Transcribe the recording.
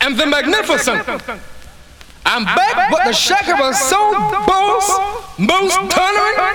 and the magnificent. I'm back with the shaker of soul boss, most tolerant,